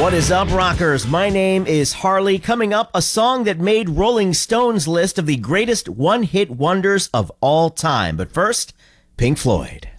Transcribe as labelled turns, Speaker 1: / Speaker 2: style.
Speaker 1: What is up, rockers? My name is Harley. Coming up, a song that made Rolling Stone's list of the greatest one-hit wonders of all time. But first, Pink Floyd.